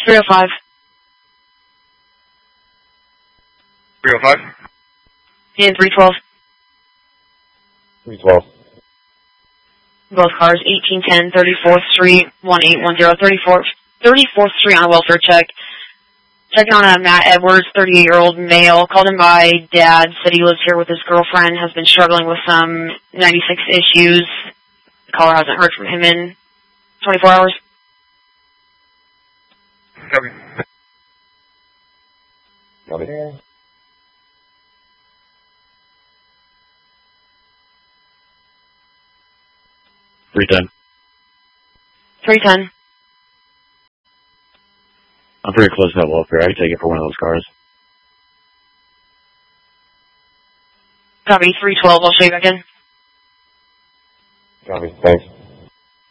305. 305? And 312. 312. Both cars, 1810 34th Street, 1810 34th Street on a welfare check. Checking on a Matt Edwards, 38-year-old male. Called him by dad, said he lives here with his girlfriend, has been struggling with some 96 issues. The caller hasn't heard from him in 24 hours. Copy. Copy. 310. 310. I'm pretty close to that welfare. I can take it for one of those cars. Copy, 312. I'll show you back in. Copy. Thanks.